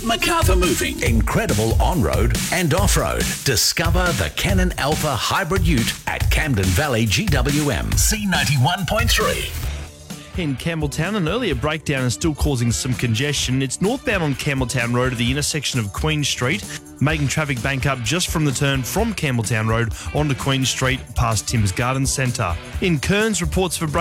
MacArthur Moving. Incredible on-road and off-road. Discover the Canon Alpha Hybrid Ute at Camden Valley GWM. C91.3. In Campbelltown, an earlier breakdown is still causing some congestion. It's northbound on Campbelltown Road at the intersection of Queen Street, making traffic bank up just from the turn from Campbelltown Road onto Queen Street past Tim's Garden Centre. In Kearns, reports for